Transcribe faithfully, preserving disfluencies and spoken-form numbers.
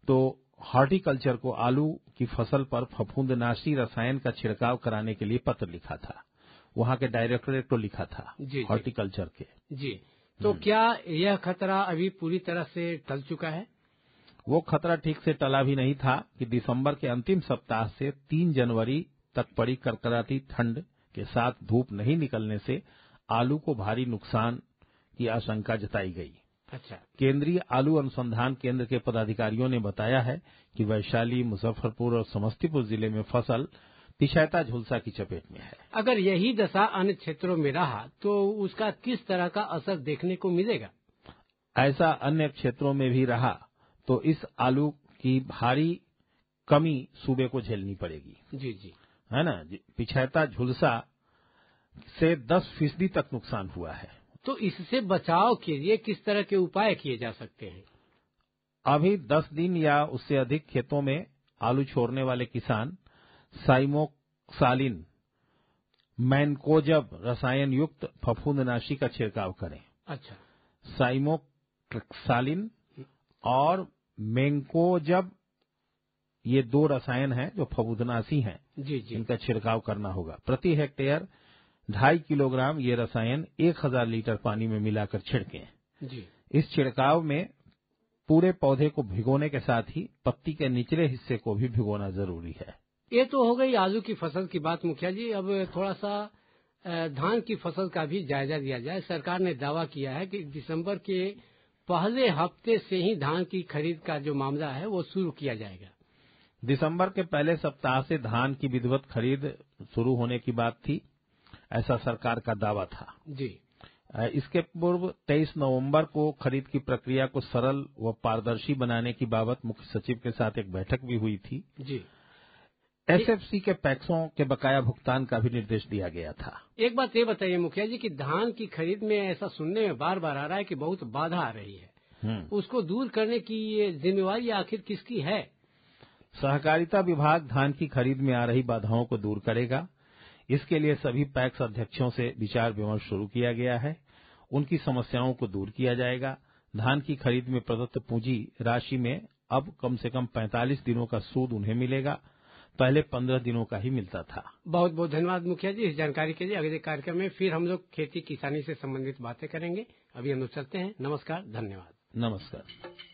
तो हॉर्टिकल्चर को आलू की फसल पर फफूंदनाशी रसायन का छिड़काव कराने के लिए पत्र लिखा था। वहां के डायरेक्टरेट को लिखा था हॉर्टिकल्चर के। जी, तो क्या यह खतरा अभी पूरी तरह से टल चुका है? वो खतरा ठीक से टला भी नहीं था कि दिसंबर के अंतिम सप्ताह से तीन जनवरी तक पड़ी कड़कड़ाती ठंड के साथ धूप नहीं निकलने से आलू को भारी नुकसान की आशंका जताई गई। अच्छा। केंद्रीय आलू अनुसंधान केंद्र के पदाधिकारियों ने बताया है कि वैशाली, मुजफ्फरपुर और समस्तीपुर जिले में फसल पिछैता झुलसा की चपेट में है। अगर यही दशा अन्य क्षेत्रों में रहा तो उसका किस तरह का असर देखने को मिलेगा? ऐसा अन्य क्षेत्रों में भी रहा तो इस आलू की भारी कमी सूबे को झेलनी पड़ेगी। जी जी, है ना। पिछैता झुलसा से दस फीसदी तक नुकसान हुआ है। तो इससे बचाव के लिए किस तरह के उपाय किए जा सकते हैं? अभी दस दिन या उससे अधिक खेतों में आलू छोड़ने वाले किसान साइमोक्सालिन मैनकोजब रसायन युक्त फफूंदनाशी का छिड़काव करें। अच्छा। साइमोक्सालिन और मैनकोजब ये दो रसायन हैं जो फफूंदनाशी हैं। जी जी, इनका छिड़काव करना होगा। प्रति हेक्टेयर ढाई किलोग्राम ये रसायन एक हजार लीटर पानी में मिलाकर छिड़कें। जी। इस छिड़काव में पूरे पौधे को भिगोने के साथ ही पत्ती के निचले हिस्से को भी भिगोना जरूरी है। ये तो हो गई आलू की फसल की बात मुखिया जी। अब थोड़ा सा धान की फसल का भी जायजा लिया जाए। सरकार ने दावा किया है कि दिसंबर के पहले हफ्ते से ही धान की खरीद का जो मामला है वो शुरू किया जाएगा। दिसंबर के पहले सप्ताह से धान की विधिवत खरीद शुरू होने की बात थी, ऐसा सरकार का दावा था। जी। इसके पूर्व तेईस नवंबर को खरीद की प्रक्रिया को सरल व पारदर्शी बनाने की बाबत मुख्य सचिव के साथ एक बैठक भी हुई थी। जी। एसएफसी के पैक्सों के बकाया भुगतान का भी निर्देश दिया गया था। एक बात ये बताइए मुखिया जी कि धान की खरीद में ऐसा सुनने में बार बार आ रहा है कि बहुत बाधा आ रही है, उसको दूर करने की ये जिम्मेवारी आखिर किसकी है? सहकारिता विभाग धान की खरीद में आ रही बाधाओं को दूर करेगा। इसके लिए सभी पैक्स अध्यक्षों से विचार विमर्श शुरू किया गया है। उनकी समस्याओं को दूर किया जाएगा। धान की खरीद में प्रदत्त पूंजी राशि में अब कम से कम पैंतालीस दिनों का सूद उन्हें मिलेगा, पहले पंद्रह दिनों का ही मिलता था। बहुत बहुत धन्यवाद मुखिया जी इस जानकारी के लिए। अगले कार्यक्रम में फिर हम लोग खेती किसानी से संबंधित बातें करेंगे। अभी हम लोग चलते हैं। नमस्कार, धन्यवाद। नमस्कार।